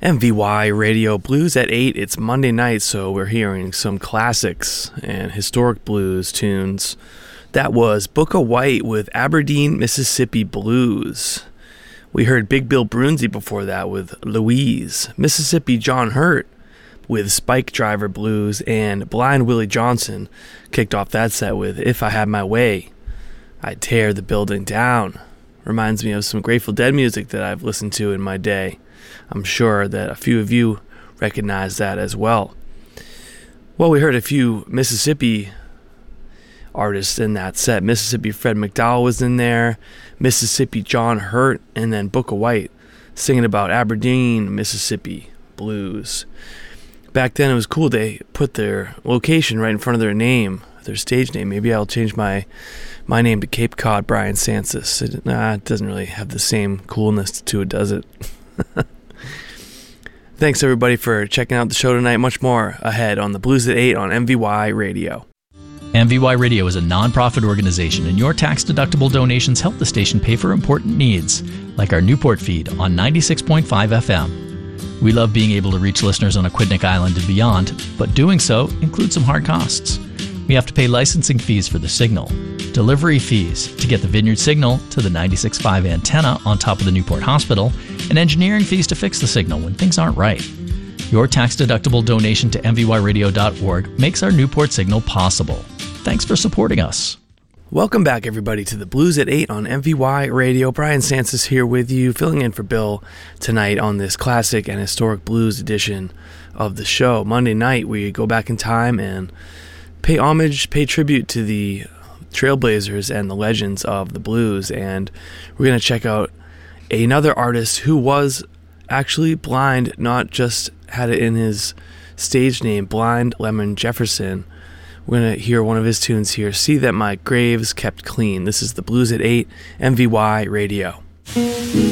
MVY Radio Blues at 8. It's Monday night, so we're hearing some classics and historic blues tunes. That was Booka White with Aberdeen, Mississippi Blues. We heard Big Bill Brunzi before that with Louise. Mississippi John Hurt with Spike Driver Blues, and Blind Willie Johnson kicked off that set with If I Had My Way, I'd Tear the Building Down. Reminds me of some Grateful Dead music that I've listened to in my day. I'm sure that a few of you recognize that as well. Well, we heard a few Mississippi artists in that set. Mississippi Fred McDowell was in there, Mississippi John Hurt, and then Booka White singing about Aberdeen, Mississippi blues. Back then it was cool. They put their location right in front of their name, their stage name. Maybe I'll change my name to Cape Cod Brian Sansis. It doesn't really have the same coolness to it, does it? Thanks everybody for checking out the show tonight. Much more ahead on the Blues at 8 on MVY Radio. MVY Radio is a non-profit organization, and your tax-deductible donations help the station pay for important needs, like our Newport feed on 96.5 FM. We love being able to reach listeners on Aquidneck Island and beyond, but doing so includes some hard costs. We have to pay licensing fees for the signal, delivery fees to get the Vineyard signal to the 96.5 antenna on top of the Newport Hospital, and engineering fees to fix the signal when things aren't right. Your tax-deductible donation to mvyradio.org makes our Newport signal possible. Thanks for supporting us. Welcome back, everybody, to the Blues at 8 on MVY Radio. Brian Sansis here with you, filling in for Bill tonight on this classic and historic blues edition of the show. Monday night, we go back in time and pay homage, pay tribute to the trailblazers and the legends of the blues. And we're going to check out another artist who was actually blind, not just had it in his stage name, Blind Lemon Jefferson. We're going to hear one of his tunes here, See That My Grave's Kept Clean. This is the Blues at 8, MVY Radio.